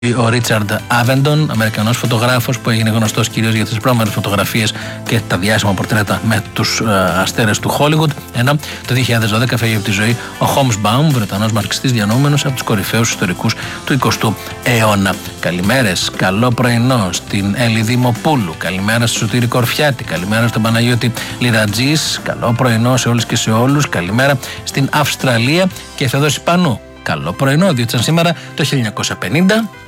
Ο Ρίτσαρντ Άβεντον, Αμερικανός φωτογράφος που έγινε γνωστός κυρίως για τις πρόμερες φωτογραφίες και τα διάσημα πορτρέτα με τους αστέρες του Hollywood. Ενώ το 2012 φεύγει από τη ζωή ο Hobsbawm, Βρετανός μαρξιστής διανοούμενος από τους κορυφαίους ιστορικούς του 20ου αιώνα. Καλημέρες, καλό πρωινό στην Έλλη Δημοπούλου, καλημέρα στο Σωτήρη Κορφιάτη, καλημέρα στον Παναγιώτη Λιρατζής, καλό πρωινό σε όλες και σε όλους, καλημέρα στην Αυστραλία και Θεοδόση Πανού. Καλό πρωινό, διότι σαν σήμερα το 1950